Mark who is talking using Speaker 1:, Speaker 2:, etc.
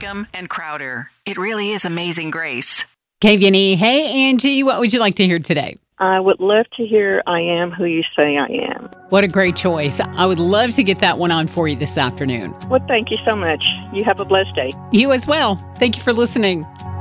Speaker 1: Brigham, and Crowder. It really is Amazing Grace.
Speaker 2: KVNE. Hey, Angie, what would you like to hear today?
Speaker 3: I would love to hear I Am Who You Say I Am.
Speaker 2: What a great choice. I would love to get that one on for you this afternoon.
Speaker 3: Well, thank you so much. You have a blessed day.
Speaker 2: You as well. Thank you for listening.